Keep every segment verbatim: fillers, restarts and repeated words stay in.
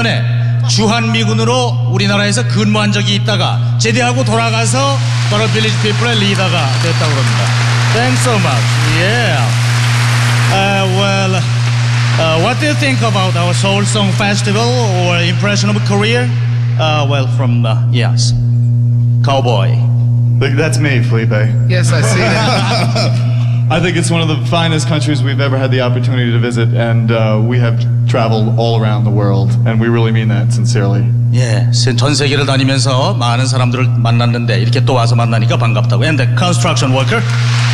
주한미군으로 우리나라에서 근무한 적이 있다가 제대하고 돌아가서 바로 빌리지 피플의 리더가 됐다고 합니다. Thanks so much. Yeah. Uh, well, uh, what do you think about our Seoul Song Festival or impression of Korea? Uh, well, from uh, yes, Cowboy. That's me, Felipe. Yes, I see that. I think it's one of the finest countries we've ever had the opportunity to visit, and uh, we have traveled all around the world, and we really mean that sincerely. 예, 전 세계를 다니면서 많은 사람들을 만났는데 이렇게 또 와서 만나니까 반갑다고. And the construction worker.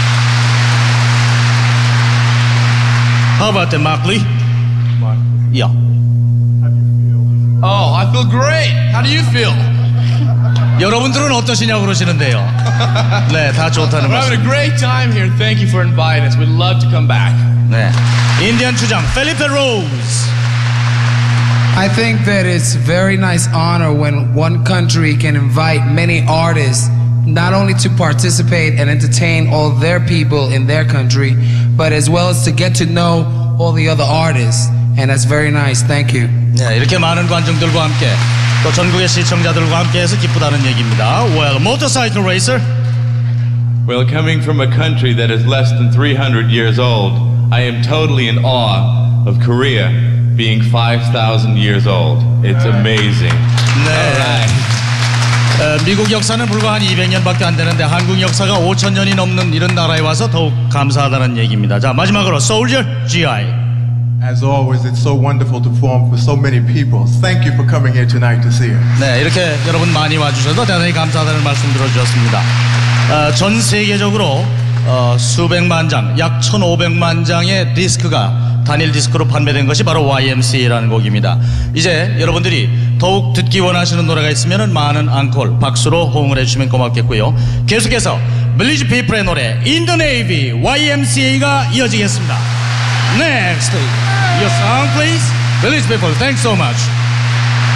How about the Mark Lee? Mark. Yeah. How do you feel? Oh, I feel great. How do you feel? 여러분들은 어떠시냐고 그러시는데요. 네, 다 좋다는 We're having a 말씀. great time here. Thank you for inviting us. We'd love to come back. 네, 인디언 주장 Felipe Rose. I think that it's a very nice honor when one country can invite many artists not only to participate and entertain all their people in their country, but as well as to get to know all the other artists. And that's very nice. Thank you. 네, 이렇게 많은 관중들과 함께 또 전국의 시청자들과 함께해서 기쁘다는 얘기입니다. Well, motorcycle racer. Well, coming from a country that is less than three hundred years old, I am totally in awe of Korea being five thousand years old. It's amazing. 네. 어, 미국 역사는 불과 한 이백 년밖에 안 되는데 한국 역사가 오천 년이 넘는 이런 나라에 와서 더욱 감사하다는 얘기입니다. 자, 마지막으로 Soldier 지아이. As always, it's so wonderful to perform for so many people. Thank you for coming here tonight to see us. 네, 이렇게 여러분 많이 와주셔서 대단히 감사하다는 말씀 들어주셨습니다. 어, 전 세계적으로 어, 수백만 장, 약 천오백만 장의 디스크가 단일 디스크로 판매된 것이 바로 와이엠씨에이라는 곡입니다. 이제 여러분들이 더욱 듣기 원하시는 노래가 있으면 많은 앙콜, 박수로 호응을 해주시면 고맙겠고요. 계속해서 빌리지 피플의 노래 In the Navy, 와이엠씨에이가 이어지겠습니다. Next, your song please. Village people, thanks so much.